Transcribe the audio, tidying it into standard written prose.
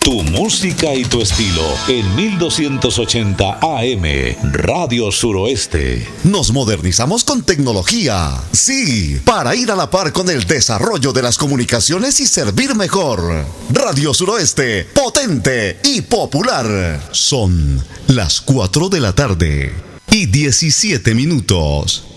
Tu música y tu estilo en 1280 AM, Radio Suroeste. Nos modernizamos con tecnología. Sí, para ir a la par con el desarrollo de las comunicaciones y servir mejor. Radio Suroeste, potente y popular. Son las 4 de la tarde y 17 minutos.